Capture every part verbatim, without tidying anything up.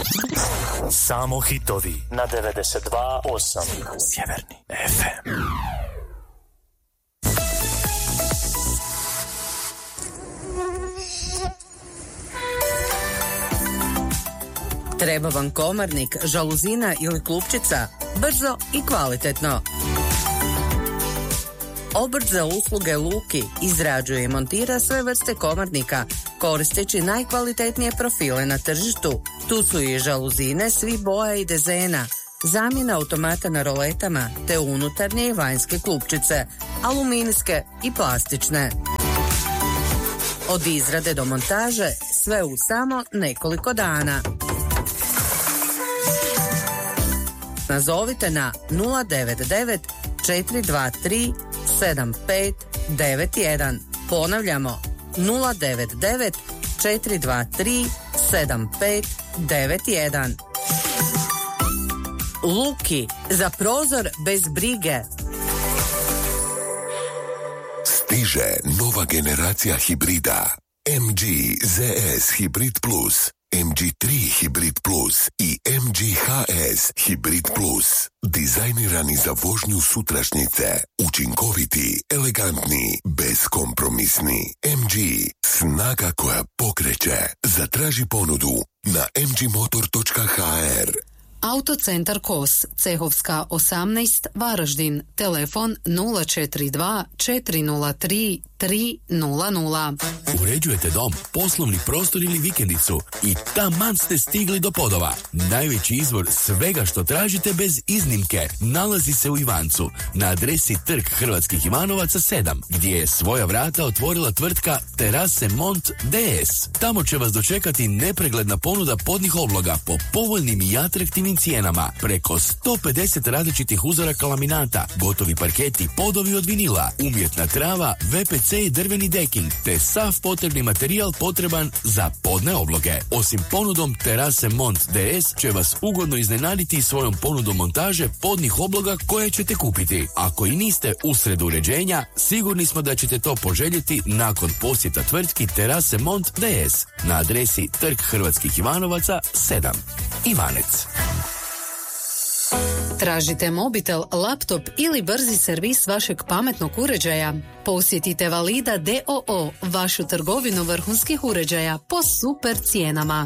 Samo hitovi na devedeset dva osam Sjeverni ef em. Treba vam komarnik, žaluzina ili klupčica? Brzo i kvalitetno. Obrt za usluge Luki izrađuje i montira sve vrste komarnika, koristeći najkvalitetnije profile na tržištu. Tu su i žaluzine svih boja i dezena, zamjena automata na roletama, te unutarnje i vanjske klupčice, aluminijske i plastične. Od izrade do montaže, sve u samo nekoliko dana. Nazovite na nula devet devet četiri dva tri sedam pet devet jedan. Ponavljamo nula devet devet četiri dva tri sedam pet devet jedan. Luki, za prozor bez brige. Stiže nova generacija hibrida em ge zet es Hybrid Plus, em ge tri Hybrid Plus i em ge ha es Hybrid Plus. Dizajnirani za vožnju sutrašnjice, učinkoviti, elegantni, beskompromisni. em ge, snaga koja pokreće. Zatraži ponudu na em ge motor točka ha er. Autocentar Kos, Cehovska osamnaest, Varaždin, telefon nula četiri dva četiri nula tri tri nula nula. Uređujete dom, poslovni prostor ili vikendicu i taman ste stigli do Podova. Najveći izvor svega što tražite bez iznimke nalazi se u Ivancu, na adresi Trg Hrvatskih Ivanovaca sedam, gdje je svoja vrata otvorila tvrtka Terase Mont de es. Tamo će vas dočekati nepregledna ponuda podnih obloga po povoljnim i atraktivnim cijenama, preko sto pedeset različitih uzoraka laminata, gotovi parketi, podovi od vinila, umjetna trava, ve pe ce i drveni deking, te sav potrebni materijal potreban za podne obloge. Osim ponudom Terase Mont de es će vas ugodno iznenaditi svojom ponudom montaže podnih obloga koje ćete kupiti. Ako i niste usred uređenja, sigurni smo da ćete to poželjeti nakon posjeta tvrtki Terase Mont de es na adresi Trg Hrvatskih Ivanovaca sedam. Ivanec. Tražite mobitel, laptop ili brzi servis vašeg pametnog uređaja? Posjetite Valida de o o, vašu trgovinu vrhunskih uređaja po super cijenama.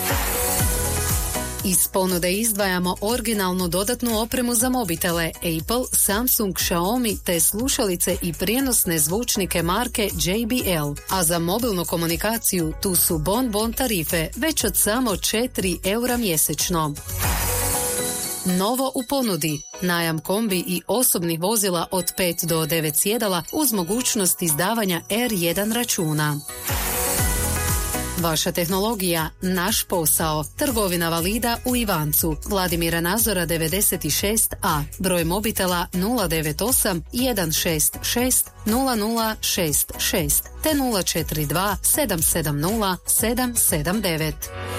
Iz ponude izdvajamo originalnu dodatnu opremu za mobitele Apple, Samsung, Xiaomi te slušalice i prijenosne zvučnike marke džej bi el. A za mobilnu komunikaciju tu su bon bon tarife već od samo četiri eura mjesečno. Novo u ponudi, najam kombi i osobnih vozila od pet do devet sjedala uz mogućnost izdavanja er jedan računa. Vaša tehnologija, naš posao. Trgovina Valida u Ivancu, Vladimira Nazora devedeset šest a, broj mobitela nula devet osam jedan šest šest nula nula šest šest te nula četiri dva sedam sedam nula sedam sedam devet.